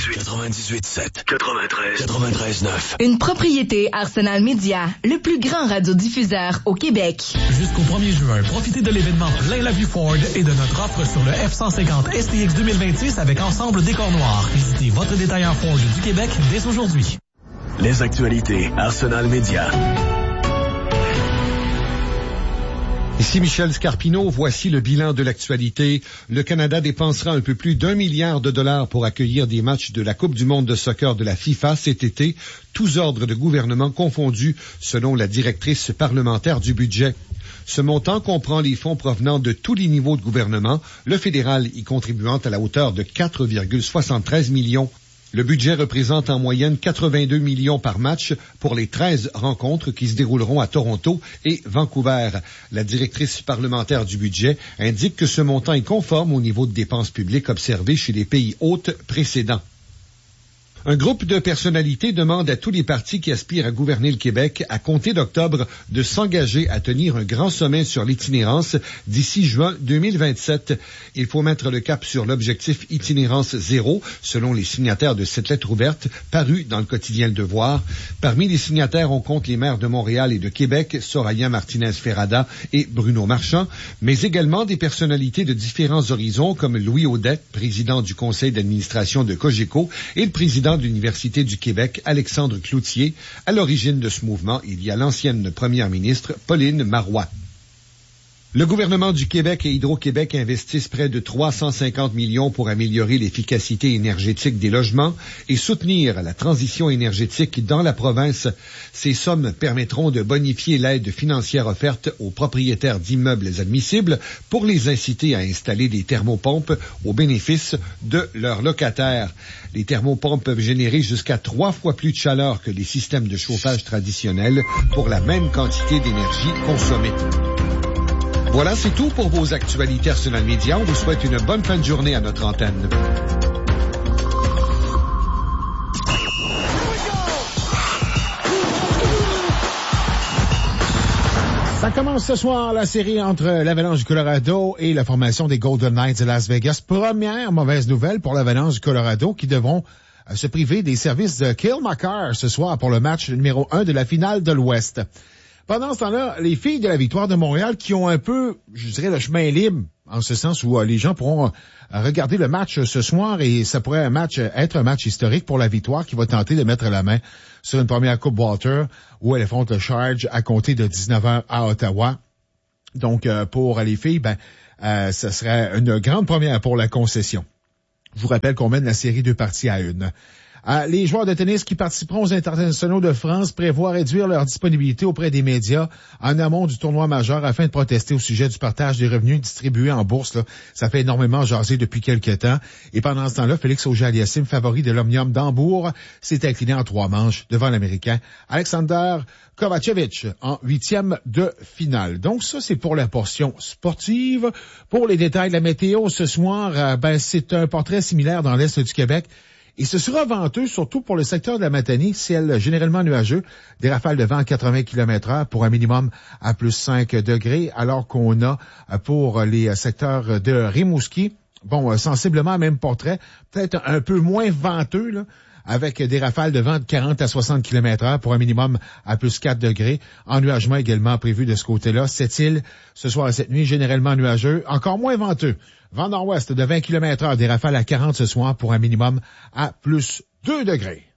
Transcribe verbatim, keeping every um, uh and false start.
quatre-vingt-dix-huit, quatre-vingt-dix-huit sept, quatre-vingt-treize, quatre-vingt-treize neuf. Une propriété Arsenal Media, le plus grand radiodiffuseur au Québec. Jusqu'au premier juin, profitez de l'événement Plein la vue Ford et de notre offre sur le F cent cinquante S T X deux mille vingt-six avec ensemble décor noir. Visitez votre détaillant Ford du Québec dès aujourd'hui. Les actualités Arsenal Media. Ici Michel Scarpino, voici le bilan de l'actualité. Le Canada dépensera un peu plus d'un milliard de dollars pour accueillir des matchs de la Coupe du monde de soccer de la FIFA cet été, tous ordres de gouvernement confondus, selon la directrice parlementaire du budget. Ce montant comprend les fonds provenant de tous les niveaux de gouvernement, le fédéral y contribuant à la hauteur de quatre virgule soixante-treize millions. Le budget représente en moyenne quatre-vingt-deux millions par match pour les treize rencontres qui se dérouleront à Toronto et Vancouver. La directrice parlementaire du budget indique que ce montant est conforme au niveau de dépenses publiques observé chez les pays hôtes précédents. Un groupe de personnalités demande à tous les partis qui aspirent à gouverner le Québec à compter d'octobre de s'engager à tenir un grand sommet sur l'itinérance d'ici juin deux mille vingt-sept. Il faut mettre le cap sur l'objectif itinérance zéro, selon les signataires de cette lettre ouverte parue dans le quotidien Le Devoir. Parmi les signataires, on compte les maires de Montréal et de Québec, Soraya Martinez-Ferrada et Bruno Marchand, mais également des personnalités de différents horizons comme Louis Audet, président du conseil d'administration de Cogeco, et le président de l'Université du Québec, Alexandre Cloutier. À l'origine de ce mouvement, il y a l'ancienne première ministre, Pauline Marois. Le gouvernement du Québec et Hydro-Québec investissent près de trois cent cinquante millions pour améliorer l'efficacité énergétique des logements et soutenir la transition énergétique dans la province. Ces sommes permettront de bonifier l'aide financière offerte aux propriétaires d'immeubles admissibles pour les inciter à installer des thermopompes au bénéfice de leurs locataires. Les thermopompes peuvent générer jusqu'à trois fois plus de chaleur que les systèmes de chauffage traditionnels pour la même quantité d'énergie consommée. Voilà, c'est tout pour vos actualités Arsenal Media. On vous souhaite une bonne fin de journée à notre antenne. Ça commence ce soir, la série entre l'Avalanche du Colorado et la formation des Golden Knights de Las Vegas. Première mauvaise nouvelle pour l'Avalanche du Colorado qui devront se priver des services de Cale Makar ce soir pour le match numéro un de la finale de l'Ouest. Pendant ce temps-là, les filles de la Victoire de Montréal qui ont un peu, je dirais, le chemin libre, en ce sens où euh, les gens pourront euh, regarder le match ce soir et ça pourrait un match, être un match historique pour la Victoire qui va tenter de mettre la main sur une première Coupe Walter où elle affronte le Charge à compter de dix-neuf heures à Ottawa. Donc, euh, pour les filles, ben, euh, ce serait une grande première pour la concession. Je vous rappelle qu'on mène la série deux parties à une. Euh, les joueurs de tennis qui participeront aux internationaux de France prévoient réduire leur disponibilité auprès des médias en amont du tournoi majeur afin de protester au sujet du partage des revenus distribués en bourse. Là. Ça fait énormément jaser depuis quelques temps. Et pendant ce temps-là, Félix Auger-Aliassime, favori de l'Omnium d'Hambourg, s'est incliné en trois manches devant l'Américain Alexander Kovacevic en huitième de finale. Donc ça, c'est pour la portion sportive. Pour les détails de la météo ce soir, euh, ben c'est un portrait similaire dans l'Est du Québec. Et ce sera venteux, surtout pour le secteur de la Matanie, ciel généralement nuageux, des rafales de vent à quatre-vingts kilomètres heure pour un minimum à plus cinq degrés, alors qu'on a pour les secteurs de Rimouski, bon, sensiblement même portrait, peut-être un peu moins venteux, là, avec des rafales de vent de quarante à soixante kilomètres heure pour un minimum à plus quatre degrés. Ennuagement également prévu de ce côté-là. Cette île, ce soir et cette nuit, généralement nuageux, encore moins venteux. Vent nord-ouest de vingt kilomètres heure, des rafales à quarante ce soir pour un minimum à plus deux degrés.